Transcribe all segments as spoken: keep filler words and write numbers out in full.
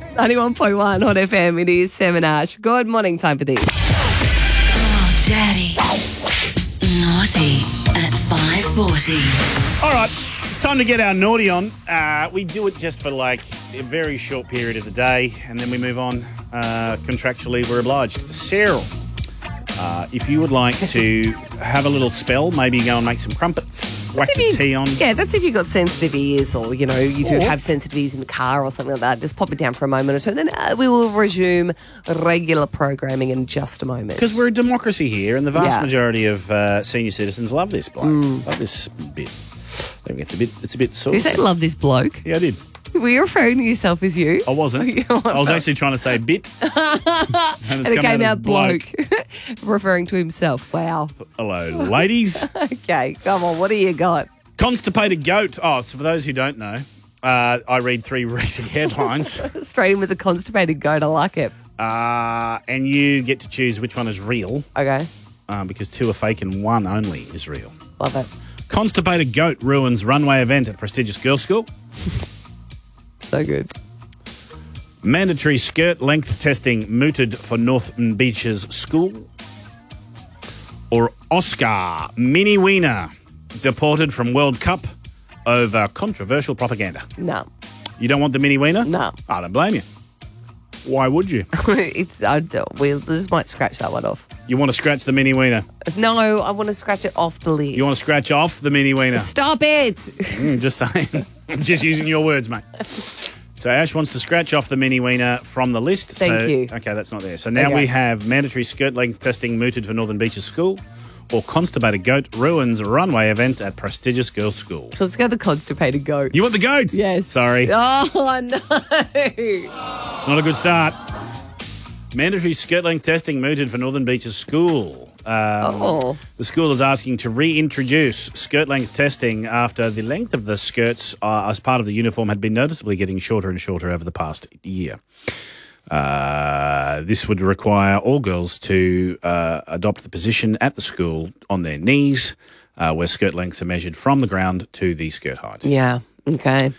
ninety-one point one Hot F M. It is Sam Ash. Good morning. Time for this. Oh, Daddy. Naughty at five forty. All right, it's time to get our naughty on. Uh, we do it just for like a very short period of the day, and then we move on. Uh, contractually, we're obliged. Cyril, uh, if you would like to have a little spell, maybe go and make some crumpets, whack That's the if you- tea on. Yeah, that's if you've got sensitive ears or, you know, you do Or- have sensitive ears in the car or something like that. Just pop it down for a moment or two. Then uh, we will resume regular programming in just a moment. Because we're a democracy here, and the vast Yeah. majority of uh, senior citizens love this bloke. Love this bit. I think it's a bit. It's a bit sort You say love this bloke. Yeah, I did. Were you referring to yourself as you? I wasn't. You I was actually trying to say bit. and it's And it come came as out bloke. Referring to himself. Wow. Hello, ladies. Okay, come on. What do you got? Constipated goat. Oh, so for those who don't know, uh, I read three recent headlines, Straight in with the constipated goat. I like it. uh, and you get to choose which one is real, Okay. uh, because two are fake and one only is real. Love it. Constipated goat ruins runway event at prestigious girls' school. So good. Mandatory skirt length testing mooted for Northern Beaches school. Or Oscar Mini Wiener deported from World Cup over controversial propaganda. No. You don't want the Mini Wiener? No. I don't blame you. Why would you? it's I do, we just might scratch that one off. You want to scratch the Mini Wiener? No, I want to scratch it off the list. You want to scratch off the Mini Wiener? Stop it. Mm, just saying. I'm just using your words, mate. So Ash wants to scratch off the Mini Wiener from the list. Thank so, you. Okay, that's not there. So now Okay. we have mandatory skirt length testing mooted for Northern Beaches school, or constipated goat ruins runway event at prestigious girls' school. Let's go the constipated goat. You want the goat? Yes. Sorry. Oh, no. It's not a good start. Mandatory skirt length testing mooted for Northern Beaches school. Um, Oh. The school is asking to reintroduce skirt length testing after the length of the skirts uh, as part of the uniform had been noticeably getting shorter and shorter over the past year. Uh, this would require all girls to uh, adopt the position at the school on their knees, uh, where skirt lengths are measured from the ground to the skirt height. Yeah. Okay.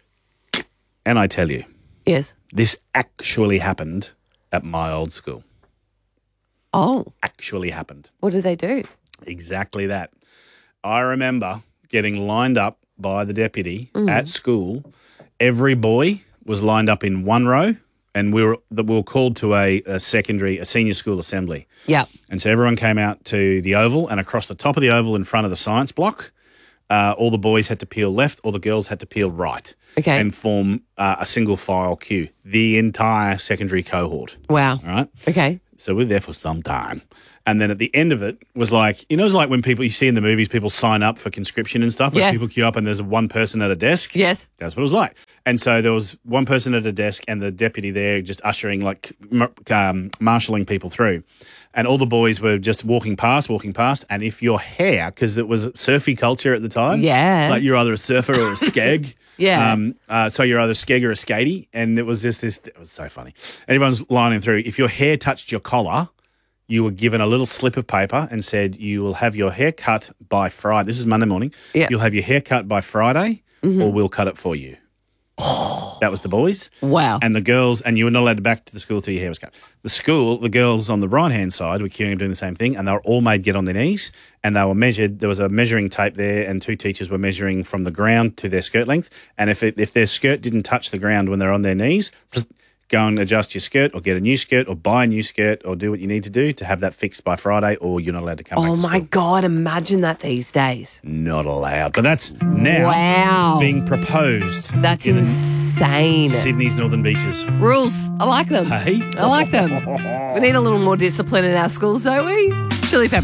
And I tell you, Yes. this actually happened at my old school. Oh, Actually happened. what did they do? Exactly that. I remember getting lined up by the deputy at school. Every boy was lined up in one row, and we were we were called to a, a secondary, a senior school assembly. Yeah. And so everyone came out to the oval, and across the top of the oval in front of the science block, uh, all the boys had to peel left, all the girls had to peel right. Okay. And form uh, a single file queue, the entire secondary cohort. Wow. All right. Okay. So we're there for some time. And then at the end of it was like, you know, it's like when people, you see in the movies, people sign up for conscription and stuff. Like Yes. people queue up and there's one person at a desk. Yes. That's what it was like. And so there was one person at a desk and the deputy there just ushering, like, mar- um, marshalling people through. And all the boys were just walking past, walking past. And if your hair, because it was surfy culture at the time. Yeah. Like you're either a surfer or a skeg. Yeah. Um, uh, so you're either a skeg or a skatey. And it was just this, it was so funny. And everyone's lining through. If your hair touched your collar, you were given a little slip of paper and said you will have your hair cut by Friday. This is Monday morning. Yeah. You'll have your hair cut by Friday or we'll cut it for you. That was the boys. Wow. And the girls, and you were not allowed back to the school till your hair was cut. The school, the girls on the right-hand side were queuing and doing the same thing, and they were all made get on their knees, and they were measured. There was a measuring tape there, and two teachers were measuring from the ground to their skirt length, and if it, if their skirt didn't touch the ground when they're on their knees, go and adjust your skirt or get a new skirt or buy a new skirt or do what you need to do to have that fixed by Friday, or you're not allowed to come back Oh, to my school. God. Imagine that these days. Not allowed. But that's now Wow. being proposed. That's in insane. Sydney's Northern Beaches. Rules. I like them. Hey? I like them. We need a little more discipline in our schools, don't we? Chili pepper.